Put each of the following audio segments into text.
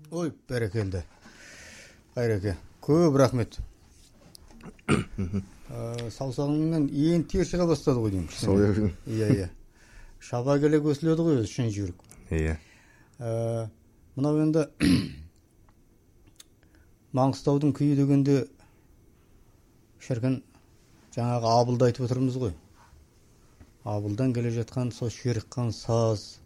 Ой, бәрекелді. Қайреке, көп рахмет. Саусағыңнан ең тер шыға бастады ғой деймін. Сол екен. Иә. Шаба келе көсіледі ғой өзі шын жүрік. Иә. Мынау енді Маңғыстаудың күйі дегенде шіркін жаңағы Абылды айтып отырмыз ғой. Абылдан келе жатқан сол шерікқан саз,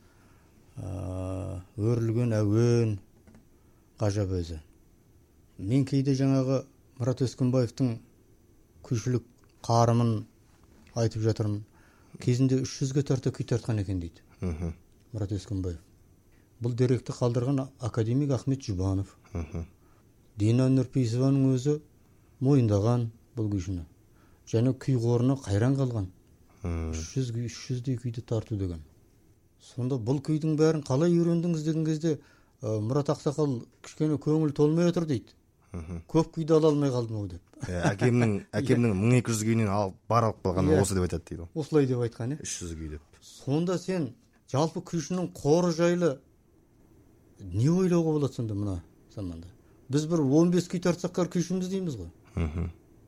өрілген әуен, ғажап өзі. Мен кейде жаңағы Мұрат Өскенбаевтың күйшілік қарымын айтып жатырмын. Кезінде 300-ге тарта күй тартқан екен дейді. Мұрат Өскенбаев. Бұл деректі қалдырған академик Ахмет Жұбанов. Дина Нұрпейісованың өзі мойындаған бұл күйшіні. Және күй қорына қайран қалған. 300-дей күйді тарту деген. Сонда бұл күйдің бәрін қалай үйрендіңіз деген кезде Мұрат Ақсақал кішкене көңіл толмай отыр дейді. Көп күйді ала алмай қалдым ау деп. Әкемнің 1200 күйінен алып қалған осы деп айтады дейді. Осылай деп айтқан, 300 күй деп. Сонда сен жалпы күйшінің қоры жайлы не ойлауға болады сонда мына заманда? Біз бір 15 күй тартсақ күйшіміз дейміз ғой.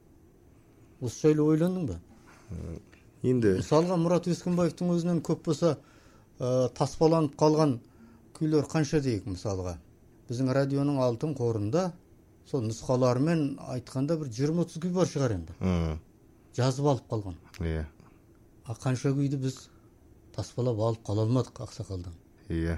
Осы жайлы ойландың ба? Енді мысалға Мұрат Өскенбаевтың өзінен көп болса таспаланып қалған күйлер қанша дейік мысалға? Біздің радионың алтын қорында сол нұсқаларымен айтқанда бір 20-30 күй бар шығар енді. Жазып алып қалған. Иә. Қанша күйді біз таспалап алып қала алмадық Ақсақалдан. Иә.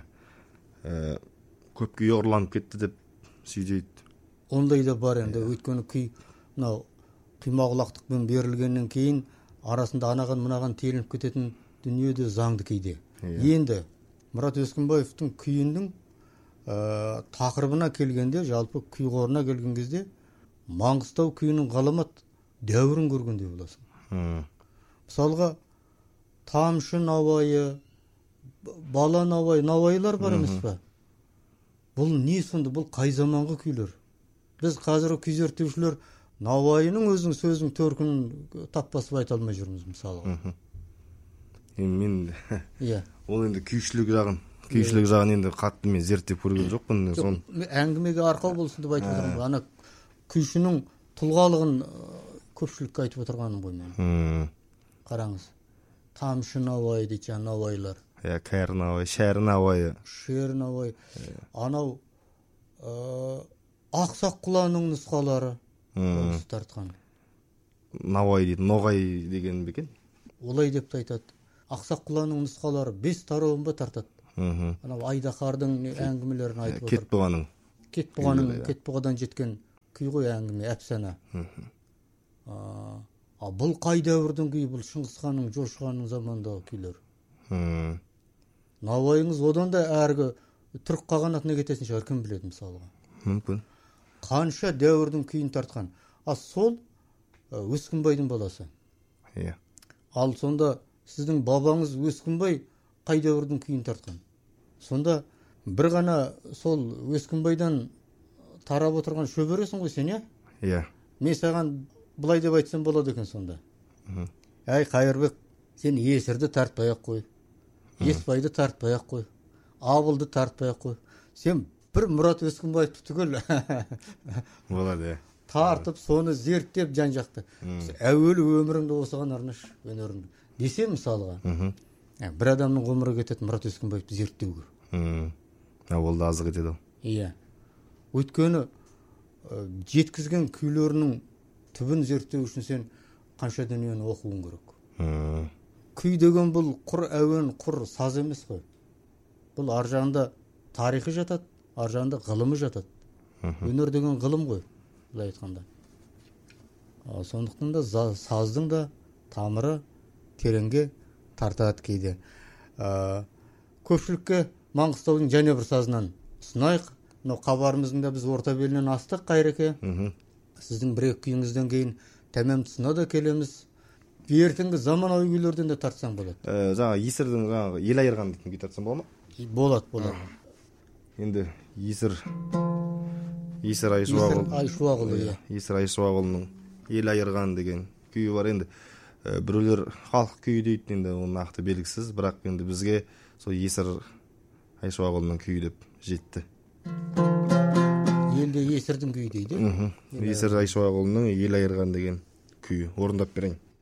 Көп күй ұрланып кетті деп сөйдейді. Ондай да бар енді. Өйткені күй мынау құймағұлақтықпен берілгеннен кейін арасында анаған-мынаған телініп кететін дүние де заңды кейде. Енді Мұрат Өскенбаевтың күйінің тақырыбына келгенде, жалпы күй қорына келген кезде Маңғыстау күйінің ғаламат дәуірін көргендей боласың. Мысалға тамшы науайы, бала науайы, науайлар бар емес па? Бұл не сонда? Бұл қай заманғы күйлер? Біз қазір күй зерттеушілер науайының өзінің сөзінің төркінін таппасып айта алмай жүрміз мысалға. Мен иә. Ол енді күйшілік жағын енді қатты мен зерттеп көрген жоқпын. Әңгімеге арқау болсын деп айтып отырмын. Ана күйшінің тұлғалығын көпшілікке айтып отырғаным ғой мен. Қараңыз. Тамшы науайы дейді жаңа науайлар. Кәрі науайы, шәрі науайы. Шәрі науайы. Анау Ақсақ құланың нұсқалары осы тартқан. Науай дейді, ноғай деген бекен? Олай деп те айтады. Ақсақ құланың нұсқалары 5 тарауын ба тартады. Анау Айдақардың әңгімелерін айтып отыр. Кетбұғадан жеткен күй ғой әңгіме, әпсана. Бұл қай дәуірдің күйі? Бұл Шыңғысханның, Жошығанның замандағы күйлер. Науайыңыз одан да әргі түрік қағанатына кетесін шығар, кім біледі мысалға. Мүмкін. Қанша дәуірдің күйін тартқан. Сол Өскенбайдың баласы. Иә. Ал сонда сіздің бабаңыз Өскенбай қай дәуірдің күйін тартқан? Сонда бір ғана сол Өскенбайдан тарап отырған шөбересің ғой сен, иә? Мен саған бұлай деп айтсам болады екен сонда. Әй Қайырбек, сен Есірді тартпай-ақ қой. Есбайды тартпай-ақ қой. Абылды тартпай-ақ қой. Сен бір Мұрат Өскенбаевты түгел болады. Тартып, соны зерттеп жан-жақты. Әуелі өміріңді осыған арнаш, өнеріңді. Десе мысалға, бір адамның ғұмыры кетеді Мұрат Өскенбаевты зерттеуге. Ол да азық етеді. Иә. Өйткені жеткізген күйлерінің түбін зерттеу үшін сен қанша дүниені оқуың керек. Күй деген бұл құр әуен, құр саз емес қой. Бұл ар жағында тарихы жатады, ар жағында ғылымы жатады. Өнер деген ғылым ғой, былай айтқанда. Сондықтан да саздың да тамыры тереңге тартады кейде. Көпшілікке Маңғыстаудың және бір сазынан ұсынайық. Хабарымыздың да біз орта белінен астық, Қайреке. Сіздің бір-екі күйіңізден кейін тәмам тұсына да келеміз. Ертеңгі заманауи күйлерден де тартсаң болады. Жаңа Есірдің ел айырған дейтін күй тартсам бола ма? Болады. Енді Есір Айшуағұлы. Есір Айшуағұлының ел айырған деген күйі бар. Енді біреулер халық күйі дейді, енді ол нақты белгісіз, бірақ енді бізге сол Есір Айшуағұлының күйі деп жетті. Енді есірдің күйі дейді. Есір Айшуақұлының ел айырған деген күйі орындап берейін.